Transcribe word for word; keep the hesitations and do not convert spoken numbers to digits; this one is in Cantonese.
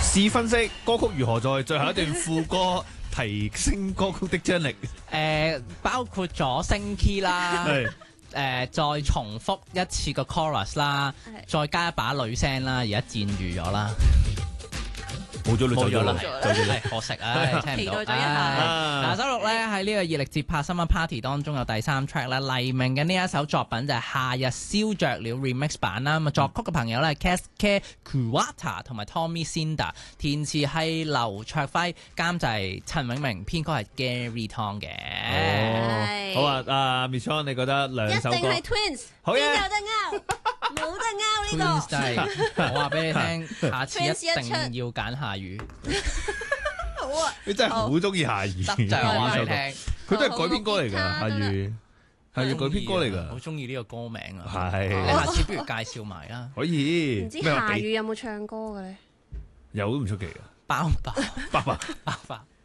試分析歌曲如何在最後一段副歌提升歌曲的張力。 誒，包括咗升 key 啦， 係誒，再重複一次個 chorus 啦，再加一把女聲啦，而家漸遇咗啦。 冇咗啦， 冇咗啦， 走咗啦。 係可惜啊，聽唔到。 期待咗一下嗱，周六咧喺呢個熱力節拍新聞 party 當中有第三 track 咧，黎明嘅呢一首作品就係《夏日燒着了》remix 版啦。咁啊，作曲嘅朋友咧 Kesuke Kuwata 同埋 Tommy Senda， 填詞係劉卓輝，監製陳永明，編曲係 Gary Tong 嘅。 哦，好啊，阿 Michelle， 你覺得兩首歌？ 一定係 Twins， 好嘢， 邊有得拗？冇得拗呢 Twins 真係，我話俾你聽，下次一 Twins 一定要揀夏雨。 個。好啊， 你真係好中意夏雨。 就係我話俾你聽， 佢都係改編歌嚟㗎，夏雨係要改編歌嚟好㗎。 中意呢個歌名啊！ 係你下次不如介紹埋啦。 可以。 唔知咩話幾夏雨有冇唱歌嘅咧？ 有都唔出奇㗎。 包爆爸爸。 包爆。